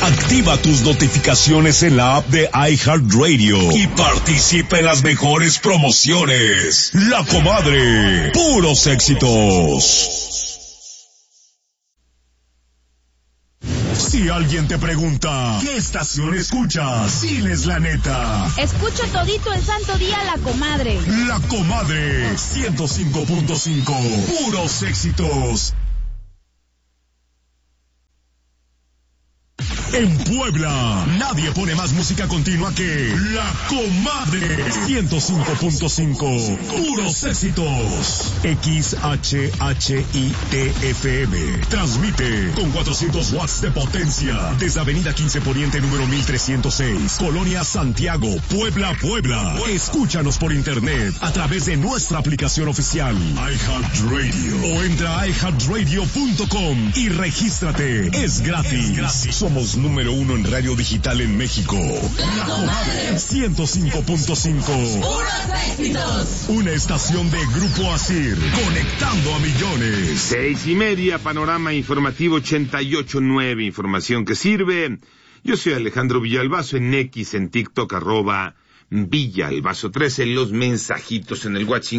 Activa tus notificaciones en la app de iHeartRadio y participa en las mejores promociones. La Comadre, puros éxitos. Si alguien te pregunta, ¿qué estación escuchas? Diles la neta. Escucho todito el santo día La Comadre. La Comadre, 105.5, puros éxitos. En Puebla, nadie pone más música continua que La Comadre. 105.5, puros éxitos. XHHITFM. Transmite con 400 watts de potencia desde Avenida 15 Poniente número 1306, Colonia Santiago, Puebla, Puebla. Escúchanos por internet a través de nuestra aplicación oficial iHeartRadio o entra a iHeartRadio.com y regístrate. Es gratis. Somos número 1 en radio digital en México. La Comadre 105.5. ¡Puros éxitos! Una estación de Grupo Asir, conectando a millones. 6:30, panorama informativo 88.9, información que sirve. Yo soy Alejandro Villalbazo, en X, en TikTok, @Villalbazo13, los mensajitos en el WhatsApp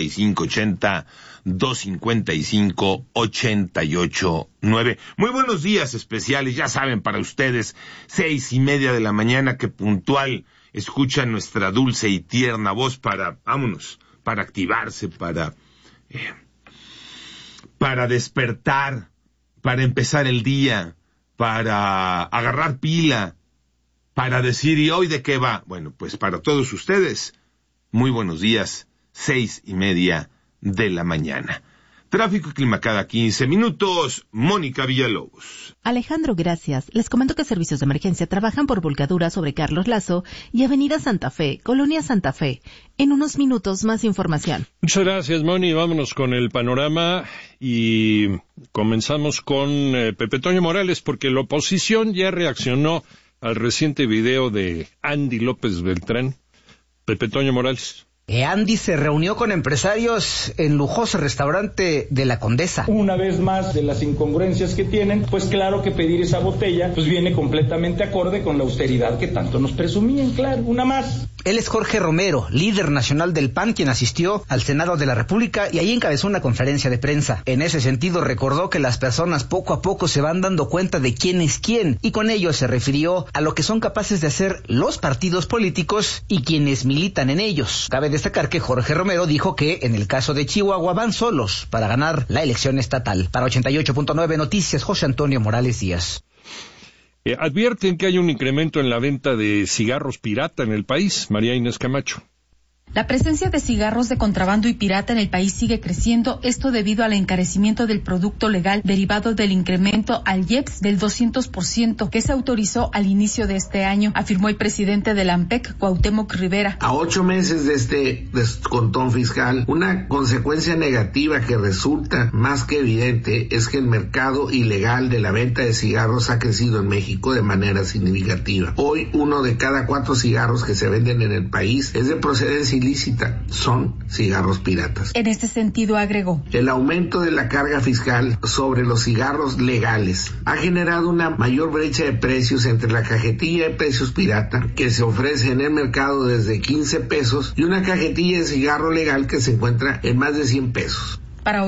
5580-255-889. Muy buenos días especiales, ya saben, para ustedes, 6:30 de la mañana, que puntual escuchan nuestra dulce y tierna voz para activarse, para despertar, para empezar el día, para agarrar pila, para decir, ¿y hoy de qué va? Bueno, pues para todos ustedes, muy buenos días, 6:30 de la mañana. Tráfico y clima cada 15 minutos, Mónica Villalobos. Alejandro, gracias. Les comento que servicios de emergencia trabajan por volcadura sobre Carlos Lazo y Avenida Santa Fe, Colonia Santa Fe. En unos minutos, más información. Muchas gracias, Moni. Vámonos con el panorama y comenzamos con Pepe Toño Morales, porque la oposición ya reaccionó al reciente video de Andy López Beltrán. Pepe Toño Morales. Andy se reunió con empresarios en lujoso restaurante de la Condesa. Una vez más, de las incongruencias que tienen, pues claro que pedir esa botella pues viene completamente acorde con la austeridad que tanto nos presumían, claro, una más. Él es Jorge Romero, líder nacional del PAN, quien asistió al Senado de la República y ahí encabezó una conferencia de prensa. En ese sentido, recordó que las personas poco a poco se van dando cuenta de quién es quién, y con ello se refirió a lo que son capaces de hacer los partidos políticos y quienes militan en ellos. Cabe destacar que Jorge Romero dijo que en el caso de Chihuahua van solos para ganar la elección estatal. Para 88.9 Noticias, José Antonio Morales Díaz. Advierten que hay un incremento en la venta de cigarros pirata en el país. María Inés Camacho. La presencia de cigarros de contrabando y pirata en el país sigue creciendo, esto debido al encarecimiento del producto legal derivado del incremento al IEPS del 200% que se autorizó al inicio de este año, afirmó el presidente de la AMPEC, Cuauhtémoc Rivera. A 8 meses de este descontón fiscal, una consecuencia negativa que resulta más que evidente es que el mercado ilegal de la venta de cigarros ha crecido en México de manera significativa. Hoy 1 de cada 4 cigarros que se venden en el país es de procedencia ilícita, son cigarros piratas. En este sentido, agregó: el aumento de la carga fiscal sobre los cigarros legales ha generado una mayor brecha de precios entre la cajetilla de precios pirata que se ofrece en el mercado desde 15 pesos y una cajetilla de cigarro legal que se encuentra en más de 100 pesos. Para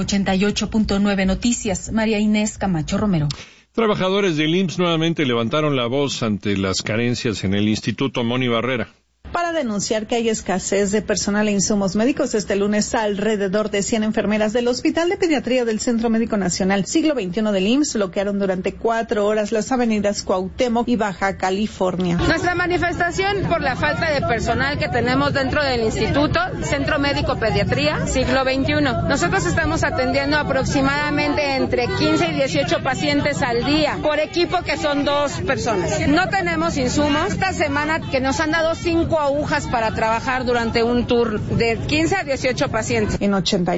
88.9 Noticias, María Inés Camacho Romero. Trabajadores del IMSS nuevamente levantaron la voz ante las carencias en el Instituto Moni Barrera. Para denunciar que hay escasez de personal e insumos médicos, este lunes alrededor de 100 enfermeras del Hospital de Pediatría del Centro Médico Nacional Siglo XXI del IMSS bloquearon durante 4 horas las avenidas Cuauhtémoc y Baja California. Nuestra manifestación por la falta de personal que tenemos dentro del Instituto Centro Médico Pediatría Siglo XXI. Nosotros estamos atendiendo aproximadamente entre 15 y 18 pacientes al día por equipo, que son 2 personas. No tenemos insumos. Esta semana que nos han dado 5 agujas para trabajar durante un tour de 15 a 18 pacientes. En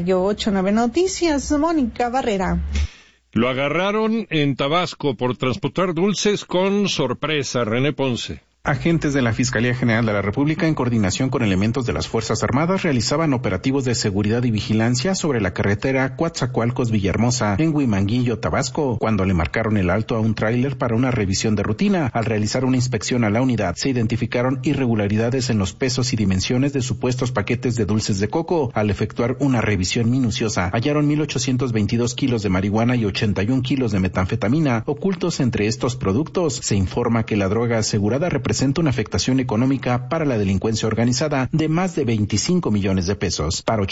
88.9 Noticias, Mónica Barrera. Lo agarraron en Tabasco por transportar dulces con sorpresa. René Ponce. Agentes de la Fiscalía General de la República, en coordinación con elementos de las Fuerzas Armadas, realizaban operativos de seguridad y vigilancia sobre la carretera Coatzacoalcos-Villahermosa, en Huimanguillo, Tabasco, cuando le marcaron el alto a un tráiler para una revisión de rutina. Al realizar una inspección a la unidad, se identificaron irregularidades en los pesos y dimensiones de supuestos paquetes de dulces de coco. Al efectuar una revisión minuciosa, hallaron 1,822 kilos de marihuana y 81 kilos de metanfetamina ocultos entre estos productos. Se informa que la droga asegurada representa una afectación económica para la delincuencia organizada de más de 25 millones de pesos. Para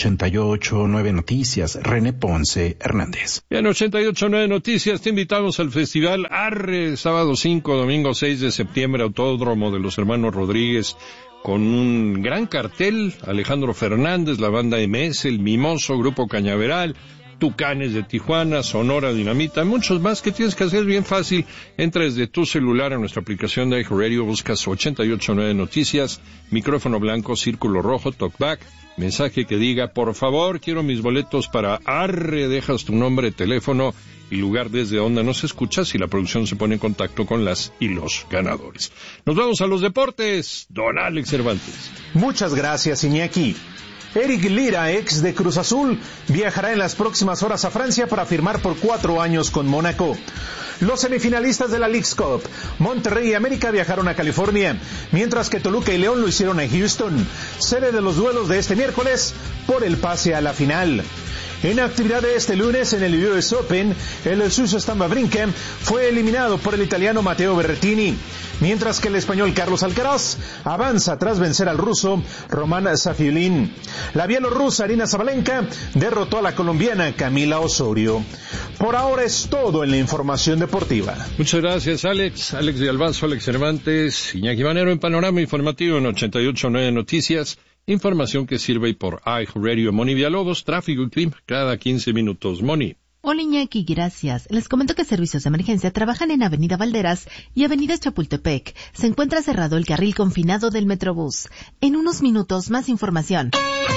88.9 Noticias, René Ponce Hernández. En 88.9 Noticias te invitamos al Festival Arre, sábado 5, domingo 6 de septiembre, Autódromo de los Hermanos Rodríguez, con un gran cartel: Alejandro Fernández, la banda MS, El Mimoso, Grupo Cañaveral, Tucanes de Tijuana, Sonora Dinamita, muchos más. Que tienes que hacer? Es bien fácil. Entra desde tu celular a nuestra aplicación de iHeartRadio, buscas 88.9 Noticias, micrófono blanco, círculo rojo, talkback, mensaje que diga: por favor, quiero mis boletos para Arre, dejas tu nombre, teléfono y lugar desde donde nos escuchas, y la producción se pone en contacto con las y los ganadores. Nos vamos a los deportes. Don Alex Cervantes. Muchas gracias, Iñaki. Eric Lira, ex de Cruz Azul, viajará en las próximas horas a Francia para firmar por 4 años con Mónaco. Los semifinalistas de la Leagues Cup, Monterrey y América, viajaron a California, mientras que Toluca y León lo hicieron en Houston, sede de los duelos de este miércoles por el pase a la final. En actividad de este lunes en el US Open, el suizo Stan Wawrinka fue eliminado por el italiano Matteo Berrettini, mientras que el español Carlos Alcaraz avanza tras vencer al ruso Roman Safiullin. La bielorrusa Arina Sabalenka derrotó a la colombiana Camila Osorio. Por ahora es todo en la información deportiva. Muchas gracias, Alex. Alex de Albanzo, Alex Cervantes, Iñaki Manero en Panorama Informativo en 88.9 Noticias. Información que sirve por iHeartRadio. Moni Villalobos, tráfico y clima cada 15 minutos. Moni. Hola, Iñaki, gracias. Les comento que servicios de emergencia trabajan en Avenida Valderas y Avenida Chapultepec. Se encuentra cerrado el carril confinado del Metrobús. En unos minutos, más información.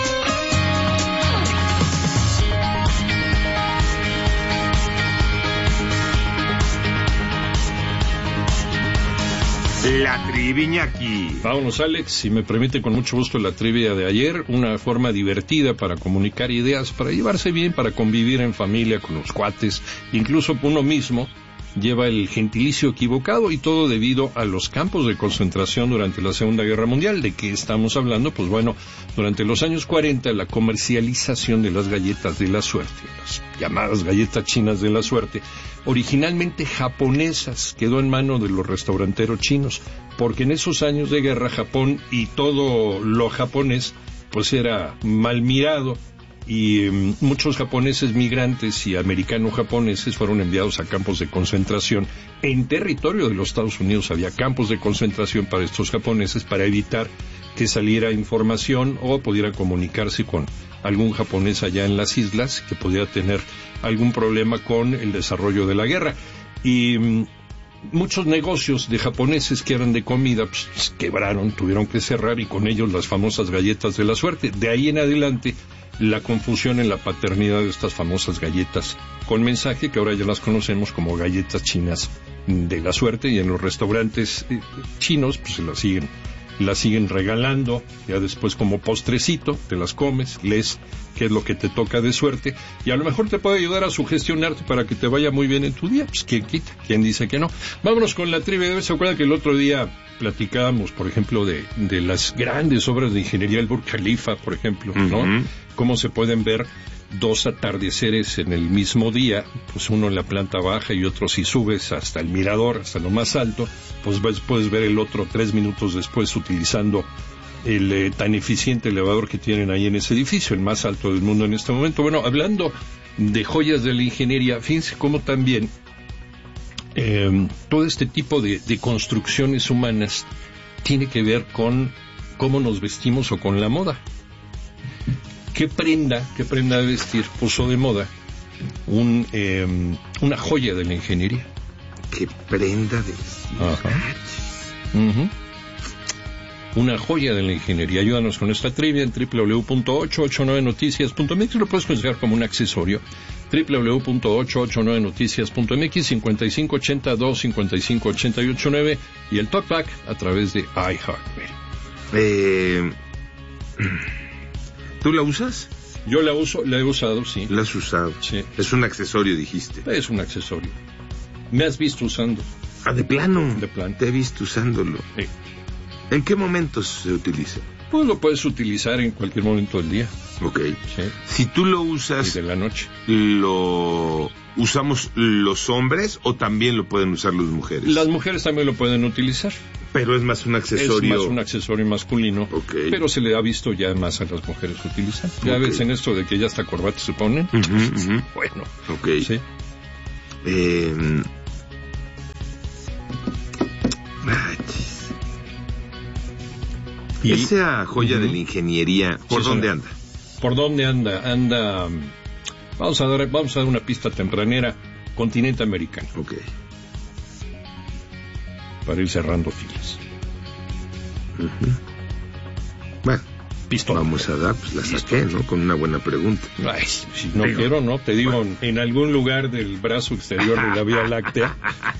La trivia, Iñaki. Vámonos, Alex, si me permite, con mucho gusto, la trivia de ayer. Una forma divertida para comunicar ideas, para llevarse bien, para convivir en familia con los cuates. Incluso uno mismo lleva el gentilicio equivocado, y todo debido a los campos de concentración durante la Segunda Guerra Mundial. ¿De qué estamos hablando? Pues bueno, durante los años 40, la comercialización de las galletas de la suerte, las llamadas galletas chinas de la suerte, originalmente japonesas, quedó en mano de los restauranteros chinos, porque en esos años de guerra Japón y todo lo japonés pues era mal mirado, y muchos japoneses migrantes y americano-japoneses fueron enviados a campos de concentración. En territorio de los Estados Unidos había campos de concentración para estos japoneses, para evitar que saliera información o pudiera comunicarse con algún japonés allá en las islas que pudiera tener algún problema con el desarrollo de la guerra. Y muchos negocios de japoneses que eran de comida pues quebraron, tuvieron que cerrar, y con ellos las famosas galletas de la suerte. De ahí en adelante la confusión en la paternidad de estas famosas galletas con mensaje, que ahora ya las conocemos como galletas chinas de la suerte, y en los restaurantes chinos pues las siguen regalando. Ya después, como postrecito, te las comes, lees qué es lo que te toca de suerte, y a lo mejor te puede ayudar a sugestionarte para que te vaya muy bien en tu día. Pues quién quita, quién dice que no. Vámonos con la trivia de hoy. ¿Se acuerdan que el otro día platicábamos, por ejemplo, de las grandes obras de ingeniería, el Burj Khalifa, por ejemplo, ¿no? Cómo se pueden ver dos atardeceres en el mismo día, pues uno en la planta baja y otro, si subes hasta el mirador, hasta lo más alto, pues puedes ver el otro 3 minutos después, utilizando el tan eficiente elevador que tienen ahí en ese edificio, el más alto del mundo en este momento. Bueno, hablando de joyas de la ingeniería, fíjense cómo también todo este tipo de construcciones humanas tiene que ver con cómo nos vestimos o con la moda. ¿Qué prenda de vestir puso de moda una joya de la ingeniería? ¿Qué prenda de vestir? Ajá. Una joya de la ingeniería. Ayúdanos con esta trivia en www.889noticias.mx. Lo puedes considerar como un accesorio www.889noticias.mx, 5580-255-889 y el TalkBack a través de iHeartRadio. ¿Tú la usas? Yo la uso, la he usado, sí. ¿La has usado? Sí. Es un accesorio, dijiste. Es un accesorio. Me has visto usando. Ah, ¿de plano? De plano. Te he visto usándolo. Sí. ¿En qué momentos se utiliza? Pues lo puedes utilizar en cualquier momento del día. Ok. Sí. Si tú lo usas... Y de la noche. ¿Lo usamos los hombres o también lo pueden usar las mujeres? Las mujeres también lo pueden utilizar. Pero es más un accesorio... Es más un accesorio masculino. Okay. Pero se le ha visto ya más a las mujeres utilizar. Ya ves en esto de que ya hasta corbata se ponen. Bueno. Ok. Sí. Y esa joya de la ingeniería, ¿por dónde anda? ¿Por dónde anda? Anda... Vamos a dar una pista tempranera. Continente americano. Ok. Para ir cerrando filas. Bueno, pistola. Vamos a dar, pues la saqué, ¿no? Con una buena pregunta. Ay, si no quiero, ¿no? Te digo, bueno, en algún lugar del brazo exterior de la Vía Láctea.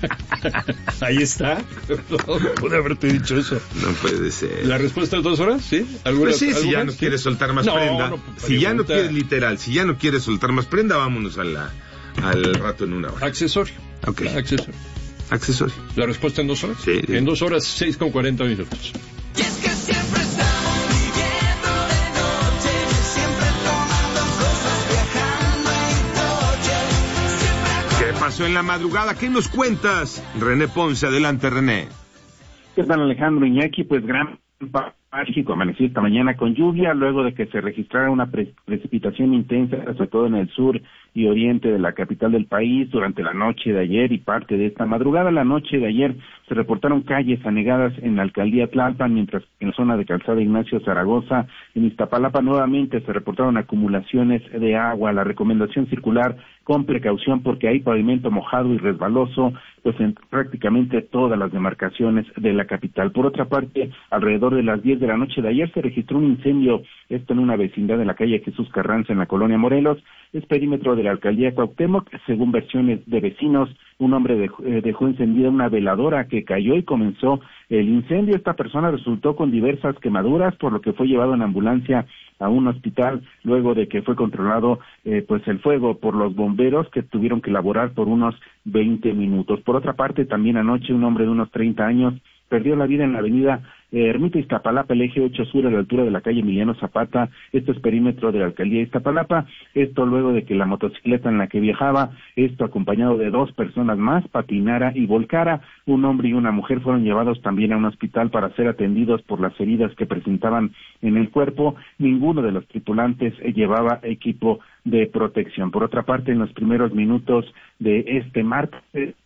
Ahí está. Pude haberte dicho eso. No puede ser. ¿La respuesta es 2 horas? ¿Sí? Pues sí, si ya no quieres soltar más prenda. Si ya no quieres, literal, si ya no quieres soltar más prenda, vámonos al rato en 1 hora. Accesorio. Ok. Accesorio. ¿La respuesta en 2 horas? Sí. En 2 horas, 6:40 minutos. Y es que siempre estamos viviendo de noche, siempre tomando cosas, viajando en coche, siempre... ¿Qué pasó en la madrugada? ¿Qué nos cuentas? René Ponce, adelante, René. ¿Qué tal, Alejandro Iñaki? Pues gran México amaneció esta mañana con lluvia, luego de que se registrara una precipitación intensa, sobre todo en el sur y oriente de la capital del país, durante la noche de ayer y parte de esta madrugada. La noche de ayer se reportaron calles anegadas en la alcaldía Tlalpan, mientras que en la zona de Calzada Ignacio Zaragoza, en Iztapalapa, nuevamente se reportaron acumulaciones de agua. La recomendación circular con precaución porque hay pavimento mojado y resbaloso, pues en prácticamente todas las demarcaciones de la capital. Por otra parte, alrededor de las 10 de la noche de ayer se registró un incendio, esto en una vecindad de la calle Jesús Carranza, en la colonia Morelos, es perímetro de la alcaldía Cuauhtémoc. Según versiones de vecinos, un hombre dejó encendida una veladora que cayó y comenzó el incendio. Esta persona resultó con diversas quemaduras, por lo que fue llevado en ambulancia a un hospital, luego de que fue controlado pues el fuego por los bomberos, que tuvieron que laborar por unos 20 minutos. Por otra parte, también anoche un hombre de unos 30 años perdió la vida en la avenida Ermita Iztapalapa, el eje 8 sur, a la altura de la calle Emiliano Zapata. Esto es perímetro de la alcaldía de Iztapalapa. Esto luego de que la motocicleta en la que viajaba, esto acompañado de 2 personas más, patinara y volcara. Un hombre y una mujer fueron llevados también a un hospital para ser atendidos por las heridas que presentaban en el cuerpo. Ninguno de los tripulantes llevaba equipo de protección. Por otra parte, en los primeros minutos de este martes,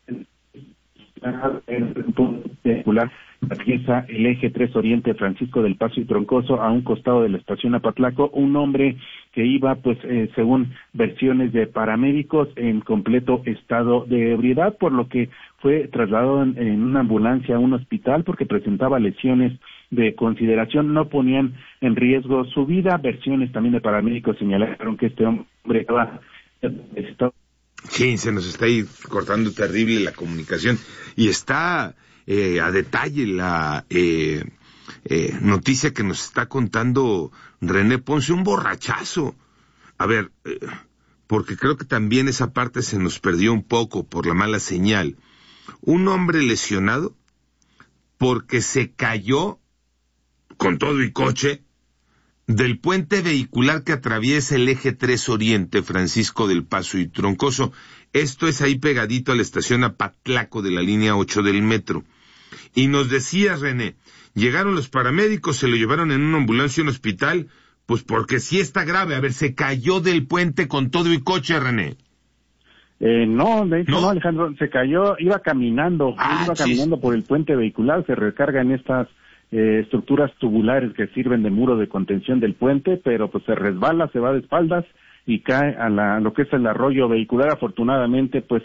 atraviesa el eje 3 Oriente Francisco del Paso y Troncoso, a un costado de la estación Apatlaco, un hombre que iba, pues, según versiones de paramédicos, en completo estado de ebriedad, por lo que fue trasladado en una ambulancia a un hospital porque presentaba lesiones de consideración, no ponían en riesgo su vida. Versiones también de paramédicos señalaron que este hombre estaba... Sí, se nos está ahí cortando terrible la comunicación y está a detalle la noticia que nos está contando René Ponce, un borrachazo. A ver, porque creo que también esa parte se nos perdió un poco por la mala señal. Un hombre lesionado porque se cayó con todo y coche del puente vehicular que atraviesa el eje 3 Oriente, Francisco del Paso y Troncoso. Esto es ahí pegadito a la estación Apatlaco de la línea 8 del metro. Y nos decía René, llegaron los paramédicos, se lo llevaron en una ambulancia a un hospital, pues porque sí está grave. A ver, se cayó del puente con todo y coche, René. No, de hecho no, Alejandro, se cayó, iba caminando por el puente vehicular, se recarga en estas estructuras tubulares que sirven de muro de contención del puente, pero pues se resbala, se va de espaldas y cae a lo que es el arroyo vehicular. Afortunadamente, pues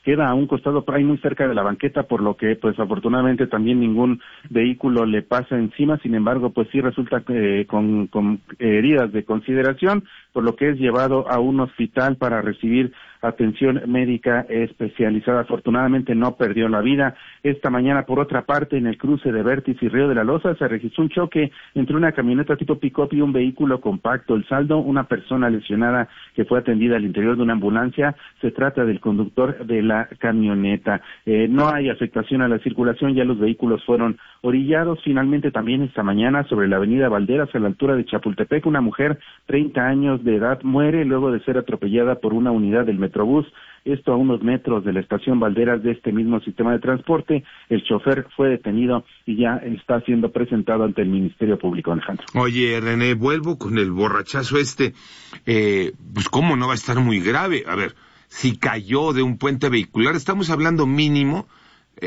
queda a un costado, ahí muy cerca de la banqueta, por lo que pues afortunadamente también ningún vehículo le pasa encima. Sin embargo, pues sí resulta con heridas de consideración, por lo que es llevado a un hospital para recibir atención médica especializada. Afortunadamente no perdió la vida. Esta mañana, por otra parte, en el cruce de Vértiz y Río de la Loza se registró un choque entre una camioneta tipo pick-up y un vehículo compacto. El saldo, una persona lesionada que fue atendida al interior de una ambulancia. Se trata del conductor de la camioneta. No hay afectación a la circulación, ya los vehículos fueron orillados. Finalmente, también esta mañana, sobre la avenida Valderas, a la altura de Chapultepec, una mujer, 30 años de edad, muere luego de ser atropellada por una unidad del Metrobús. Esto a unos metros de la estación Valderas de este mismo sistema de transporte. El chofer fue detenido y ya está siendo presentado ante el Ministerio Público, Alejandro. Oye, René, vuelvo con el borrachazo pues cómo no va a estar muy grave. A ver, si cayó de un puente vehicular, estamos hablando mínimo